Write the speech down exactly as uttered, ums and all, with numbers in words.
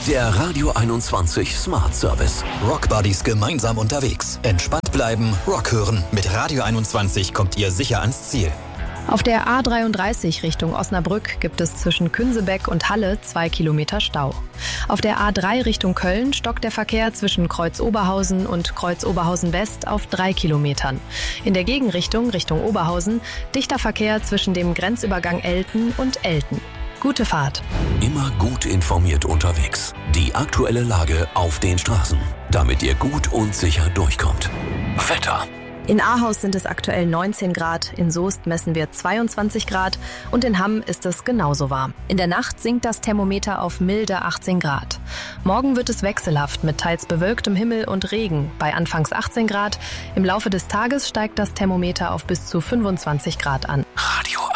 Der Radio einundzwanzig Smart Service. Rockbuddies gemeinsam unterwegs. Entspannt bleiben, Rock hören. Mit Radio einundzwanzig kommt ihr sicher ans Ziel. Auf der A dreiunddreißig Richtung Osnabrück gibt es zwischen Künsebeck und Halle zwei Kilometer Stau. Auf der A drei Richtung Köln stockt der Verkehr zwischen Kreuz Oberhausen und Kreuz Oberhausen West auf drei Kilometern. In der Gegenrichtung, Richtung Oberhausen, dichter Verkehr zwischen dem Grenzübergang Elten und Elten. Gute Fahrt. Immer gut informiert unterwegs. Die aktuelle Lage auf den Straßen, damit ihr gut und sicher durchkommt. Wetter. In Ahaus sind es aktuell neunzehn Grad, in Soest messen wir zweiundzwanzig Grad und in Hamm ist es genauso warm. In der Nacht sinkt das Thermometer auf milde achtzehn Grad. Morgen wird es wechselhaft mit teils bewölktem Himmel und Regen bei anfangs achtzehn Grad. Im Laufe des Tages steigt das Thermometer auf bis zu fünfundzwanzig Grad an. Radio